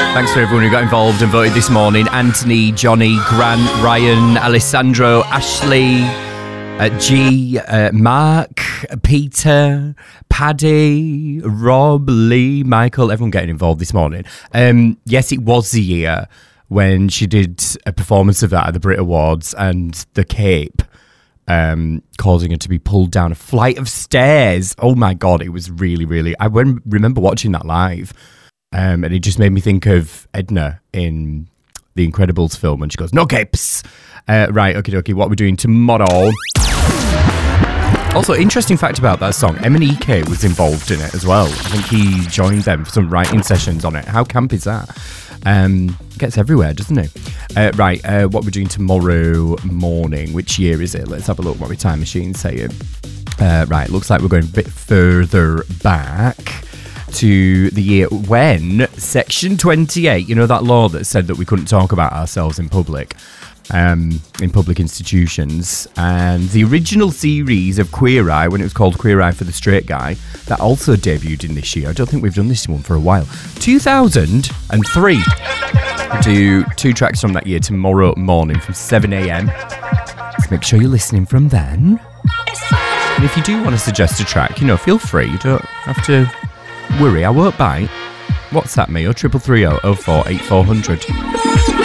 Thanks for everyone who got involved and voted this morning. Anthony, Johnny, Grant, Ryan, Alessandro, Ashley, G, Mark, Peter, Paddy, Rob, Lee, Michael, everyone getting involved this morning. Yes, it was the year when she did a performance of that at the Brit Awards and the cape causing her to be pulled down a flight of stairs. Oh my God, it was really, really... I remember watching that live and it just made me think of Edna in the Incredibles film and she goes, no capes! Right, okay, what we're doing tomorrow... Also, interesting fact about that song, MNEK was involved in it as well. I think he joined them for some writing sessions on it. How camp is that? Gets everywhere, doesn't it? Right, what we're doing tomorrow morning. Which year is it? Let's have a look what my time machine's saying. Right, looks like we're going a bit further back to the year when Section 28, you know that law that said that we couldn't talk about ourselves in public institutions, and the original series of Queer Eye, when it was called Queer Eye for the Straight Guy, that also debuted in this year. I don't think we've done this one for a while. 2003. We'll do 2 tracks from that year tomorrow morning from 7 a.m. So make sure you're listening from then. And if you do want to suggest a track, feel free. You don't have to worry. I won't bite. WhatsApp me or 3330 04 8400.